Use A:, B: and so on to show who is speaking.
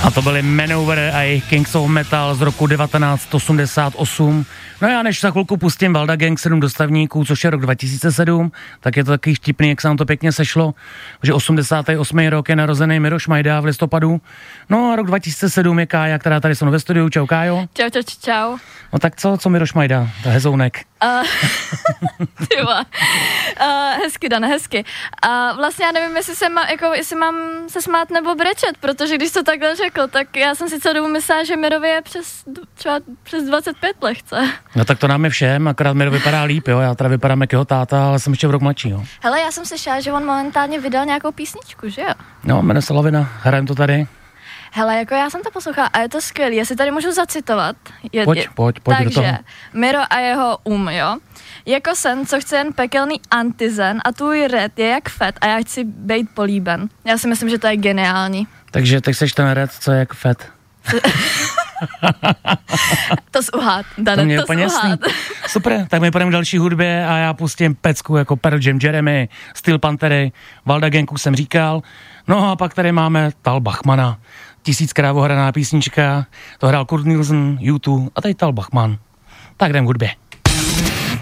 A: A to byly Manowar a jejich Kings of Metal z roku 1988. No já než za chvilku pustím Valda Gang 7 dostavníků, což je rok 2007, tak je to takový vtipný, jak se nám to pěkně sešlo, že 88. rok je narozený Miro Šmajda v listopadu. No a rok 2007 je Kája, která tady jsou ve studiu. Čau Kájo.
B: Čau.
A: No tak co Miro Šmajda, hezounek.
B: Hezky, Dane, hezky. Vlastně já nevím, jestli mám se smát nebo brečet, protože když to takhle řekl, tak já jsem si celou dobu myslela, že Mirovi je přes 25 lehce.
A: No tak to nám je všem, akorát Miro vypadá líp, jo, já teda vypadám jak jeho táta, ale jsem ještě v rok mladší, jo.
B: Hele, já jsem slyšela, že on momentálně vydal nějakou písničku, že jo?
A: No, jmenuje se Lavina, hrajem to tady.
B: Hele, jako já jsem to poslouchala a je to skvělý, jestli tady můžu zacitovat.
A: Pojď
B: takže,
A: do toho.
B: Miro a jeho jo. Jako sen, co chce jen pekelný antizen a tvůj red je jak fet a já chci být políben. Já si myslím, že to je geniální.
A: Takže teď seš ten red, co je jak fet.
B: To zúhad, Dane, to zúhad.
A: Super, tak my půjdeme k další hudbě a já pustím pecku jako Pearl Jam, Jeremy, Steel Panthery, Valda Gangu jsem říkal. No a pak tady máme Tal Bachmana. 1000krát ohraná písnička, to hrál Kurt Nielsen, U2 a tady Tal Bachman. Tak jdem k hudbě.